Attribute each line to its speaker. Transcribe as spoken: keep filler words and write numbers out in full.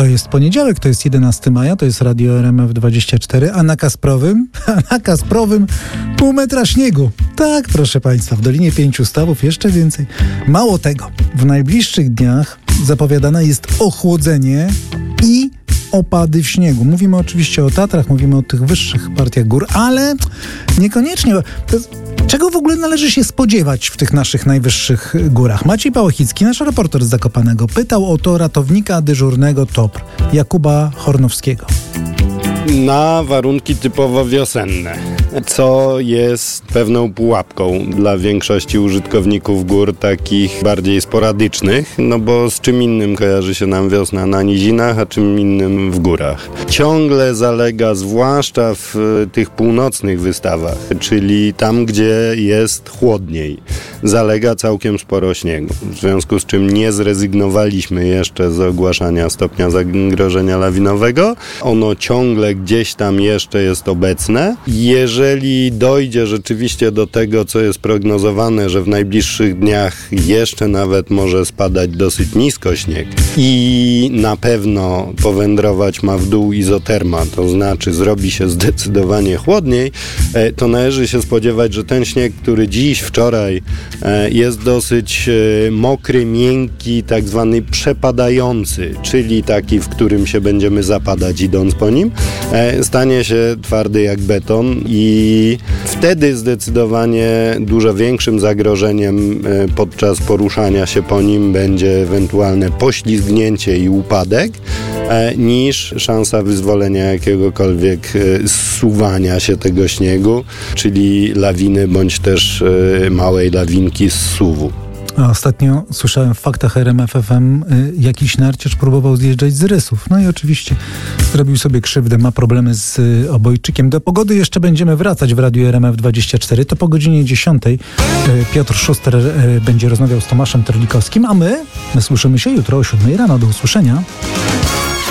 Speaker 1: To jest poniedziałek, to jest jedenastego maja, to jest Radio R M F dwadzieścia cztery, a na Kasprowym, a na Kasprowym pół metra śniegu. Tak, proszę Państwa, w Dolinie Pięciu Stawów jeszcze więcej. Mało tego, w najbliższych dniach zapowiadane jest ochłodzenie i opady w śniegu. Mówimy oczywiście o Tatrach, mówimy o tych wyższych partiach gór, ale niekoniecznie. To jest, czego w ogóle należy się spodziewać w tych naszych najwyższych górach? Maciej Pałochicki, nasz reporter z Zakopanego, pytał o to ratownika dyżurnego T O P R, Jakuba Hornowskiego.
Speaker 2: Na warunki typowo wiosenne, co jest pewną pułapką dla większości użytkowników gór takich bardziej sporadycznych, no bo z czym innym kojarzy się nam wiosna na nizinach, a czym innym w górach. Ciągle zalega, zwłaszcza w tych północnych wystawach, czyli tam, gdzie jest chłodniej, zalega całkiem sporo śniegu, w związku z czym nie zrezygnowaliśmy jeszcze z ogłaszania stopnia zagrożenia lawinowego. Ono ciągle gdzieś tam jeszcze jest obecne. Jeżeli dojdzie rzeczywiście do tego, co jest prognozowane, że w najbliższych dniach jeszcze nawet może spadać dosyć nisko śnieg i na pewno powędrować ma w dół izoterma, to znaczy zrobi się zdecydowanie chłodniej, to należy się spodziewać, że ten śnieg, który dziś, wczoraj jest dosyć mokry, miękki, tak zwany przepadający, czyli taki, w którym się będziemy zapadać idąc po nim, stanie się twardy jak beton i wtedy zdecydowanie dużo większym zagrożeniem podczas poruszania się po nim będzie ewentualne poślizgnięcie i upadek niż szansa wyzwolenia jakiegokolwiek zsuwania się tego śniegu, czyli lawiny bądź też małej lawinki z zsuwu.
Speaker 1: A ostatnio słyszałem w faktach R M F F M, y, jakiś narciarz próbował zjeżdżać z rysów. No i oczywiście zrobił sobie krzywdę, ma problemy z y, obojczykiem. Do pogody jeszcze będziemy wracać w Radiu R M F dwadzieścia cztery. To po godzinie dziesiątej y, Piotr Szuster y, będzie rozmawiał z Tomaszem Terlikowskim, a my, my słyszymy się jutro o siódmej rano. Do usłyszenia.